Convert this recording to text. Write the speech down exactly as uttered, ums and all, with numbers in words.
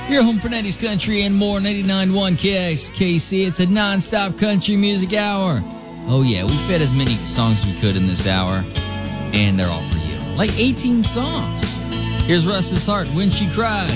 Your home for nineties country and more, ninety-nine point one K X K C. It's a non-stop country music hour. Oh yeah, we fit as many songs as we could in this hour, and they're all for you. Like eighteen songs. Here's Russ's Heart, When She Cries.